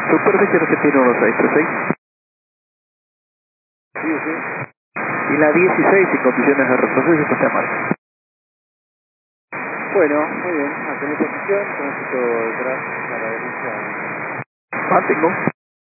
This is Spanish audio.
Superficie Argentina 1636. Sí, sí. Y la 16 en condiciones de retroceso está mal. Bueno, muy bien. Mantener posición, tránsito detrás a la derecha. Mantengo.